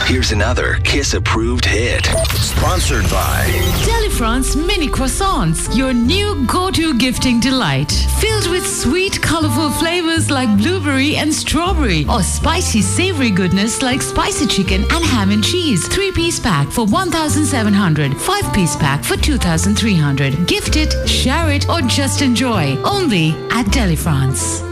Here's another Kiss-approved hit. Sponsored by Delifrance Mini Croissants, your new go-to gifting delight. Filled with sweet, colorful flavors like blueberry and strawberry, or spicy, savory goodness like spicy chicken and ham and cheese. 3-piece pack for 1,700, 5-piece pack for 2,300. Gift it, share it, or just enjoy. Only at Delifrance.